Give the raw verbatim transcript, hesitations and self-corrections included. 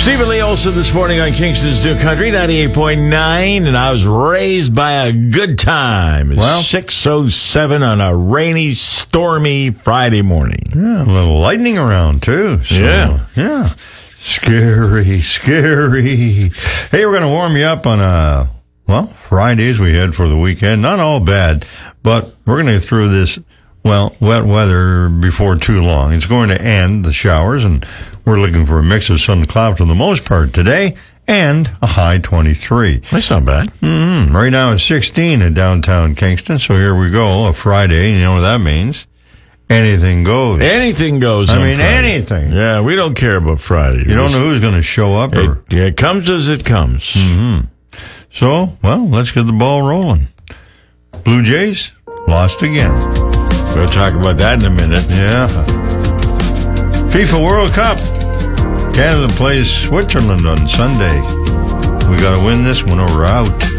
Stephen Lee Olson this morning on Kingston's New Country, ninety-eight point nine, and I was raised by a good time. It's well, six oh seven on a rainy, stormy Friday morning. Yeah, a little lightning around, too. So, yeah. Yeah. Scary, scary. Hey, we're going to warm you up on, uh, well, Fridays we head for the weekend. Not all bad, but we're going to get through this, well, wet weather before too long. It's going to end, the showers, and we're looking for a mix of sun and cloud for the most part today, and a high twenty-three. That's not bad. Mm-hmm. Right now it's sixteen in downtown Kingston, so here we go, a Friday. You know what that means? Anything goes. Anything goes I on mean, Friday. anything. Yeah, we don't care about Friday. You don't know who's going to show up. Or... It, yeah, it comes as it comes. Mm-hmm. So, well, let's get the ball rolling. Blue Jays lost again. We'll talk about that in a minute. Yeah. FIFA World Cup. Canada plays Switzerland on Sunday. We got to win this one or we're out.